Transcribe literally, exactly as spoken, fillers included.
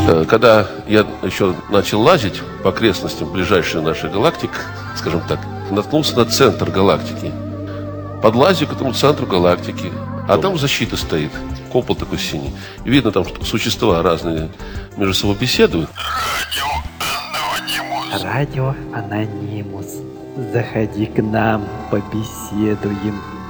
Э, Когда я еще начал лазить по окрестностям ближайшей нашей галактики, скажем так, наткнулся на центр галактики. Подлазил к этому центру галактики, а там защита стоит, купол такой синий. И видно, там что существа разные между собой беседуют. Радио Анонимус. Заходи к нам, побеседуем.